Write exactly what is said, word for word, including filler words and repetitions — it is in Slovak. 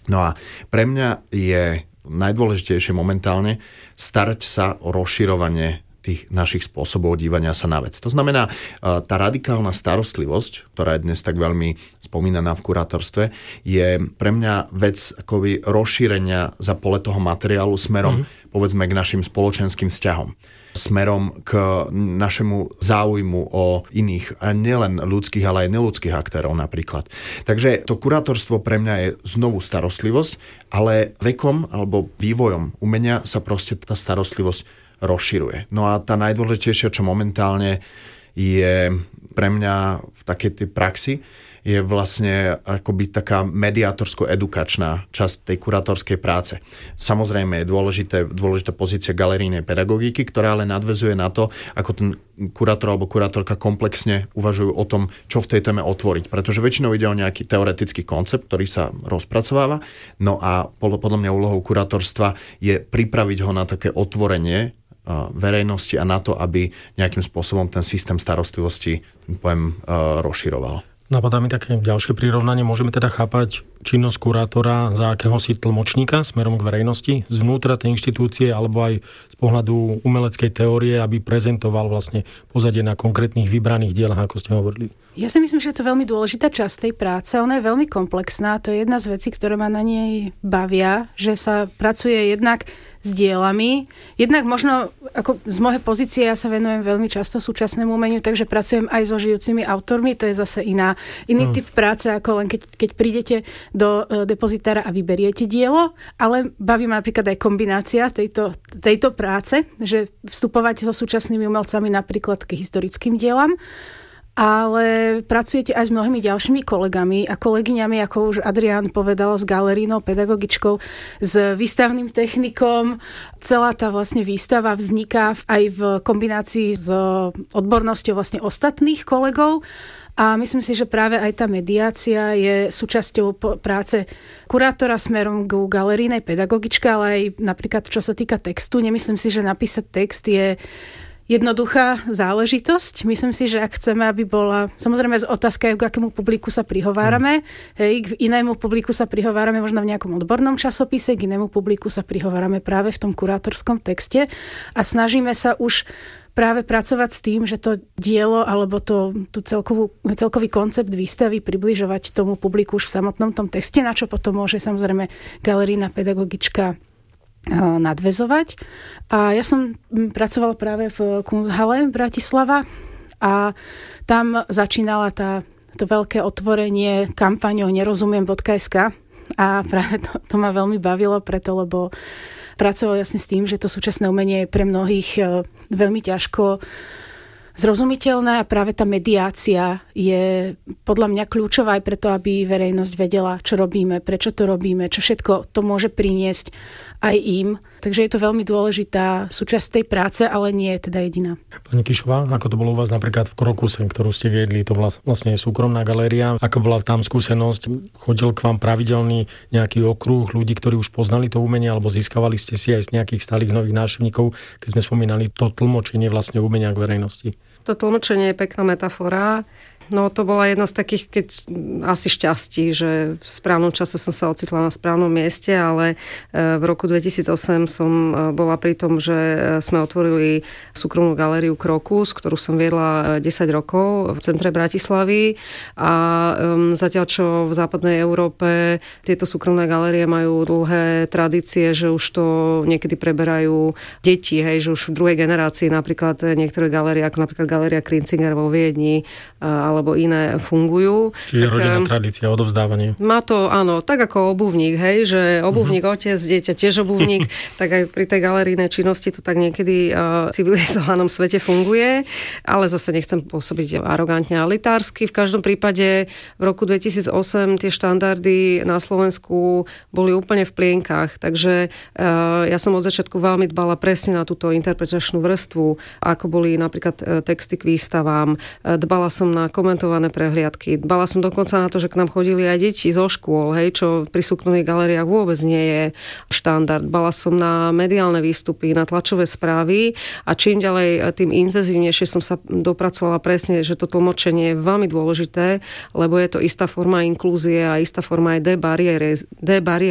No a pre mňa je najdôležitejšie momentálne starať sa o rozširovanie tých našich spôsobov dívania sa na vec. To znamená, tá radikálna starostlivosť, ktorá je dnes tak veľmi spomínaná v kurátorstve, je pre mňa vec akoby rozšírenia za pole toho materiálu smerom, mm. povedzme, k našim spoločenským vzťahom. Smerom k našemu záujmu o iných, a nielen ľudských, ale aj neľudských aktérov napríklad. Takže to kurátorstvo pre mňa je znovu starostlivosť, ale vekom alebo vývojom umenia sa proste tá starostlivosť rozširuje. No a tá najdôležitejšia, čo momentálne je pre mňa v takej tej praxi, je vlastne akoby taká mediátorsko-edukačná časť tej kurátorskej práce. Samozrejme je dôležité, dôležitá pozícia galerijnej pedagogiky, ktorá ale nadväzuje na to, ako ten kurátor alebo kurátorka komplexne uvažujú o tom, čo v tej téme otvoriť. Pretože väčšinou ide o nejaký teoretický koncept, ktorý sa rozpracováva. No a podľa mňa úlohou kurátorstva je pripraviť ho na také otvorenie verejnosti a na to, aby nejakým spôsobom ten systém starostlivosti, poviem, rozširoval. Napadá mi také ďalšie prirovnanie. Môžeme teda chápať činnosť kurátora za akéhosi tlmočníka smerom k verejnosti zvnútra tej inštitúcie alebo aj z pohľadu umeleckej teórie, aby prezentoval vlastne pozadie na konkrétnych vybraných dielach, ako ste hovorili? Ja si myslím, že je to veľmi dôležitá časť tej práce. Ona je veľmi komplexná. To je jedna z vecí, ktoré ma na nej bavia, že sa pracuje jednak s dielami. Jednak možno, ako z mojej pozície, ja sa venujem veľmi často súčasnému umeniu, takže pracujem aj so žijúcimi autormi, to je zase iná, iný hmm. typ práce, ako len keď, keď prídete do depozitára a vyberiete dielo, ale baví ma napríklad aj kombinácia tejto, tejto práce, že vstupovať so súčasnými umelcami napríklad k historickým dielam, ale pracujete aj s mnohými ďalšími kolegami a kolegyňami, ako už Adrián povedal, s galerijnou pedagogičkou, s výstavným technikom. Celá tá vlastne výstava vzniká aj v kombinácii s odbornosťou vlastne ostatných kolegov. A myslím si, že práve aj tá mediácia je súčasťou práce kurátora smerom k galerijnej pedagogičke, ale aj napríklad čo sa týka textu. Nemyslím si, že napísať text je jednoduchá záležitosť. Myslím si, že ak chceme, aby bola... Samozrejme, otázka je, k akému publiku sa prihovárame. Mm. Hej, k inému publiku sa prihovárame možno v nejakom odbornom časopise, k inému publiku sa prihovárame práve v tom kurátorskom texte a snažíme sa už práve pracovať s tým, že to dielo alebo to, tú celkovú, celkový koncept výstavy približovať tomu publiku už v samotnom tom texte, na čo potom môže samozrejme galerijná pedagogička nadväzovať. A ja som pracovala práve v Kunsthalle Bratislava a tam začínala tá, to veľké otvorenie kampaňou nerozumiem bodka es ká a práve to, to ma veľmi bavilo preto, lebo pracovala jasne s tým, že to súčasné umenie je pre mnohých veľmi ťažko zrozumiteľné a práve tá mediácia je podľa mňa kľúčová aj preto, aby verejnosť vedela, čo robíme, prečo to robíme, čo všetko to môže priniesť aj im. Takže je to veľmi dôležitá súčasť tej práce, ale nie je teda jediná. Pani Kišová, ako to bolo u vás napríklad v Krokuse, ktorú ste viedli, to bola vlastne súkromná galéria. Ako bola tam skúsenosť? Chodil k vám pravidelný nejaký okruh ľudí, ktorí už poznali to umenie, alebo získavali ste si aj z nejakých stálych nových návštevníkov, keď sme spomínali to tlmočenie vlastne umenia k verejnosti? To tlmočenie je pekná metafora. No to bola jedna z takých, keď asi šťastí, že v správnom čase som sa ocitla na správnom mieste, ale v roku dvetisícosem som bola pri tom, že sme otvorili súkromnú galériu Krokus, ktorú som viedla desať rokov v centre Bratislavy a zatiaľ čo v západnej Európe tieto súkromné galérie majú dlhé tradície, že už to niekedy preberajú deti, hej, že už v druhej generácii napríklad niektoré galérie, ako napríklad galéria Krinzinger vo Viedni alebo iné fungujú. Čiže tak, rodinná tradícia, odovzdávanie. Má to, áno, tak ako obuvník, hej, že obuvník, uh-huh. otec, dieťa tiež obuvník, tak aj pri tej galerijnej činnosti to tak niekedy v uh, civilizovanom svete funguje, ale zase nechcem pôsobiť arogantne a elitársky. V každom prípade v roku dvetisícosem tie štandardy na Slovensku boli úplne v plienkach, takže uh, ja som od začiatku veľmi dbala presne na túto interpretačnú vrstvu, ako boli napríklad uh, texty k výstavám, uh, dbala som na komentované prehliadky. Dbala som dokonca na to, že k nám chodili aj deti zo škôl, hej, čo pri súkromných galériách vôbec nie je štandard. Dbala som na mediálne výstupy, na tlačové správy a čím ďalej, tým intenzívnejšie som sa dopracovala presne, že to tlmočenie je veľmi dôležité, lebo je to istá forma inklúzie a istá forma aj debariéry,